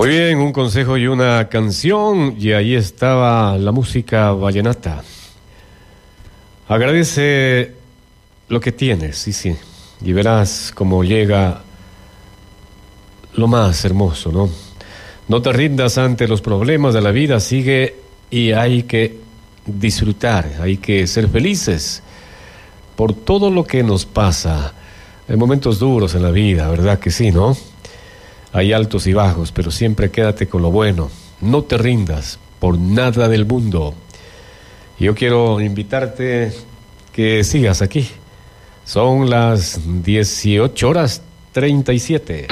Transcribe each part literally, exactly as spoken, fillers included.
Muy bien, un consejo y una canción, y ahí estaba la música vallenata. Agradece lo que tienes, sí, sí, y verás cómo llega lo más hermoso, ¿no? No te rindas ante los problemas de la vida, sigue y hay que disfrutar, hay que ser felices por todo lo que nos pasa. Hay momentos duros en la vida, ¿verdad que sí, no? Hay altos y bajos, pero siempre quédate con lo bueno. No te rindas por nada del mundo. Yo quiero invitarte que sigas aquí. Son las dieciocho horas treinta y siete.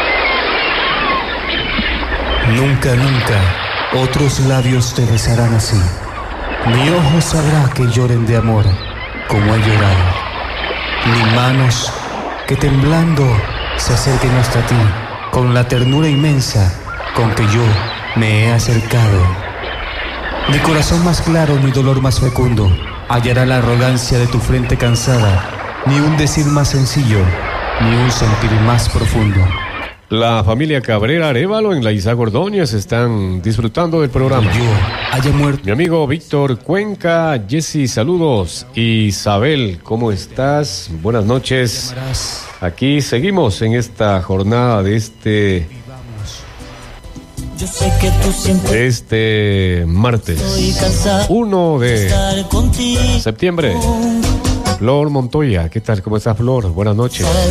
Nunca, nunca otros labios te besarán así. Ni ojos sabrá que lloren de amor como he llorado. Ni manos que temblando se acerquen hasta ti con la ternura inmensa con que yo me he acercado. Ni corazón más claro, ni dolor más fecundo hallará la arrogancia de tu frente cansada, ni un decir más sencillo, ni un sentir más profundo. La familia Cabrera Arévalo en la Isaac Ordóñez están disfrutando del programa. Yo haya muerto. Mi amigo Víctor Cuenca, Jessy, saludos. Isabel, ¿cómo estás? Buenas noches. Aquí seguimos en esta jornada de este Yo sé que tú siempre este martes uno de septiembre. Flor Montoya, ¿qué tal? ¿Cómo está, Flor? Buenas noches.